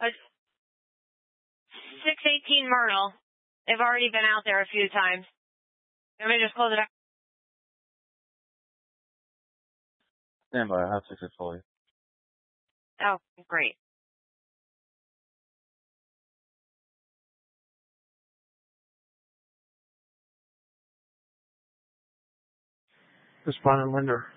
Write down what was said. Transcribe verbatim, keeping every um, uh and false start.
Uh, six eighteen Myrtle. They've already been out there a few times. Let me just close it up. Stand by. I have to fix it for you. Oh, great. Respondent Linder.